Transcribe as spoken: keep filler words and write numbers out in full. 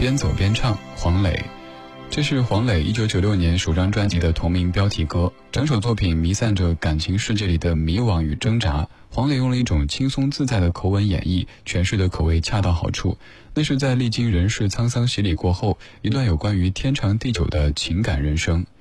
边走边唱，黄磊。这是黄磊一九九六年首张专辑的同名标题歌，整首作品弥散着感情世界里的迷惘与挣扎。黄磊用了一种轻松自在的口吻演绎，诠释的口味恰到好处。那是在历经人世沧桑洗礼过后，一段有关于天长地久的情感人生。